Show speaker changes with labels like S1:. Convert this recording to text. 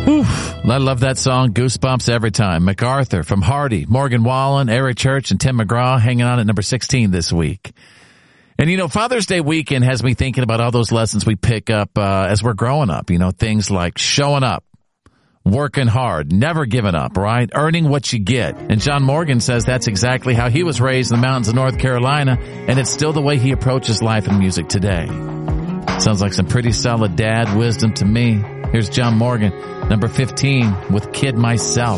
S1: I love that song. Goosebumps every time. MacArthur from Hardy, Morgan Wallen, Eric Church, and Tim McGraw hanging on at number 16 this week. And, you know, Father's Day weekend has me thinking about all those lessons we pick up as we're growing up. You know, things like showing up, working hard, never giving up, right? Earning what you get. And John Morgan says that's exactly how he was raised in the mountains of North Carolina, and it's still the way he approaches life and music today. Sounds like some pretty solid dad wisdom to me. Here's John Morgan, number 15, with Kid Myself.